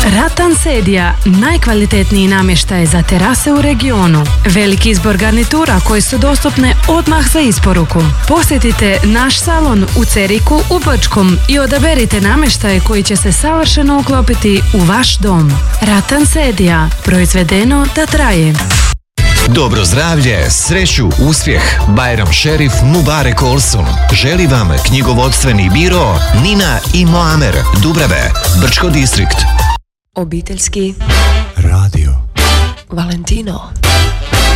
Ratan Sedija, najkvalitetniji namještaj za terase u regionu. Veliki izbor garnitura koje su dostupne odmah za isporuku. Posjetite naš salon u Ceriku u Brčkom i odaberite namještaj koji će se savršeno uklopiti u vaš dom. Ratan Sedija, proizvedeno da traje. Dobro zdravlje, sreću, uspjeh. Bajram Šerif Mubarek Olson želi vam knjigovodstveni biro Nina i Moamer, Dubrave, Brčko distrikt. Obiteljski radio Valentino.